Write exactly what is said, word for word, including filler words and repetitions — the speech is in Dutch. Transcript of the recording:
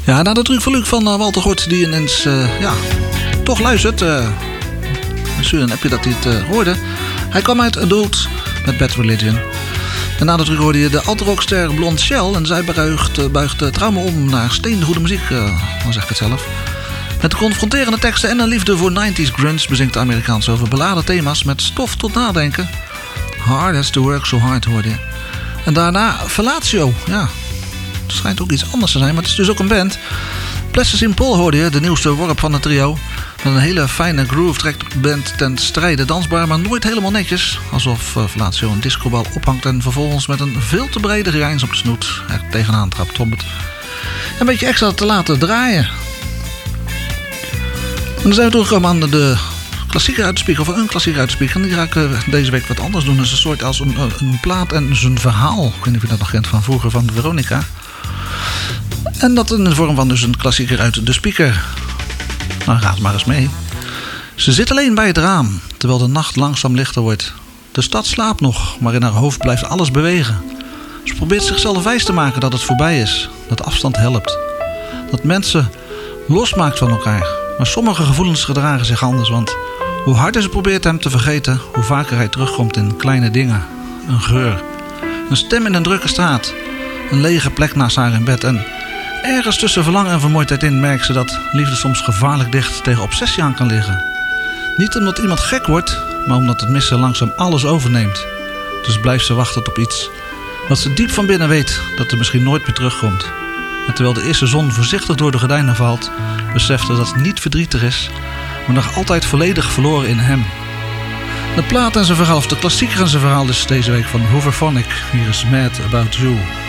Ja, na de truc van Luc van uh, Walter Gort, die ineens uh, ja, toch luistert. Uh, stuur een appje dat hij het uh, hoorde. Hij kwam uit Adult met Bad Religion. En na de truc hoorde je de alt-rockster Blonde Shell. En zij buigt, uh, buigt uh, trauma om naar steengoede muziek, uh, dan zeg ik het zelf. Met de confronterende teksten en een liefde voor nineties grunge bezingt de Amerikaans over beladen thema's met stof tot nadenken. Hard has to work so hard, hoorde je. En daarna Fellatio, ja. Het schijnt ook iets anders te zijn, maar het is dus ook een band. Plastic in Paul hoorde je, de nieuwste worp van het trio. Met een hele fijne groove trekt de band ten strijde dansbaar, maar nooit helemaal netjes. Alsof uh, Fellatio een discobal ophangt en vervolgens met een veel te brede grijns op de snoet er tegenaan trapt om het een beetje extra te laten draaien. En dan zijn we toegekomen aan de, de klassieker uit de speaker, of een klassieker uit de speaker. En die ga ik uh, deze week wat anders doen. Dat is een soort als een, een plaat en zijn verhaal. Ik weet niet of je dat nog kent van vroeger van Veronica. En dat in de vorm van dus een klassieker uit de speaker. Nou, raad maar eens mee. Ze zit alleen bij het raam, terwijl de nacht langzaam lichter wordt. De stad slaapt nog, maar in haar hoofd blijft alles bewegen. Ze probeert zichzelf wijs te maken dat het voorbij is. Dat afstand helpt. Dat mensen losmaakt van elkaar. Maar sommige gevoelens gedragen zich anders, want hoe harder ze probeert hem te vergeten, hoe vaker hij terugkomt in kleine dingen. Een geur, een stem in een drukke straat, een lege plek naast haar in bed. En ergens tussen verlangen en vermoeidheid in merkt ze dat liefde soms gevaarlijk dicht tegen obsessie aan kan liggen. Niet omdat iemand gek wordt, maar omdat het missen langzaam alles overneemt. Dus blijft ze wachten op iets wat ze diep van binnen weet dat er misschien nooit meer terugkomt. En terwijl de eerste zon voorzichtig door de gordijnen valt, beseft ze dat het niet verdrietig is, maar nog altijd volledig verloren in hem. De plaat en zijn verhaal, of de klassieker en zijn verhaal is deze week van Hooverphonic. Hier is Mad About You.